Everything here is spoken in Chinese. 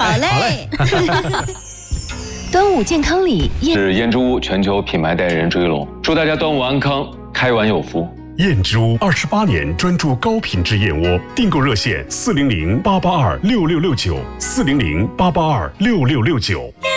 好嘞。 端午健康礼是燕之屋全球品牌代言人朱一龙，祝大家端午安康，开碗有福。 燕之屋28年专注高品质燕窝，订购热线400-882-6669，400-882-6669。